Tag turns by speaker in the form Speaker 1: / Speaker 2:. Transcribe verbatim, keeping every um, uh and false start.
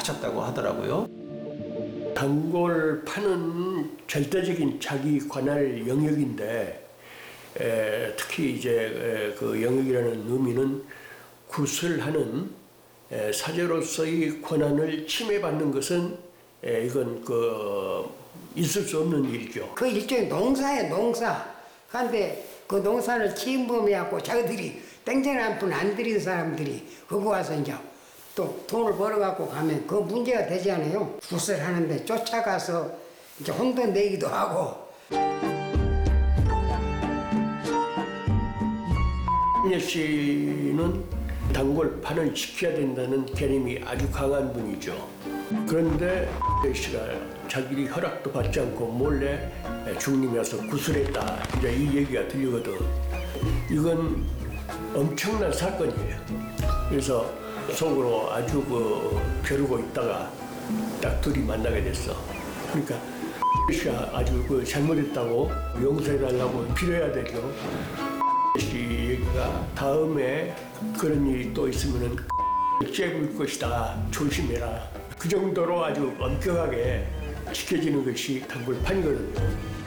Speaker 1: 바쳤다고 하더라고요.
Speaker 2: 단골 파는 절대적인 자기 관할 영역인데 에, 특히 이제 에, 그 영역이라는 의미는 굿을 하는 에, 사제로서의 권한을 침해받는 것은 에, 이건 그 있을 수 없는 일이죠.
Speaker 3: 그 일종의 농사예요, 농사. 그런데 그 농사를 침범해갖고 자기들이 땡전 한 푼 안 들인 사람들이 거기 와서 이제 또 돈을 벌어갖고 가면 그 문제가 되지 않아요. 굿을 하는데 쫓아가서 이제 혼돈 내기도 하고.
Speaker 2: 김 씨는 단골판을 지켜야 된다는 개념이 아주 강한 분이죠. 그런데 김 씨가 자기 허락도 받지 않고 몰래 중림에 와서 구슬했다. 이제 이 얘기가 들리거든. 이건 엄청난 사건이에요. 그래서 속으로 아주 그 벼르고 있다가 딱 둘이 만나게 됐어. 그러니까 씨가 아주 그 잘못했다고 용서해달라고 빌어야 되죠. 씨 얘기가 다음에 그런 일이 또 있으면은 째볼 것이다. 조심해라. 그 정도로 아주 엄격하게 지켜지는 것이 단골판이거든요.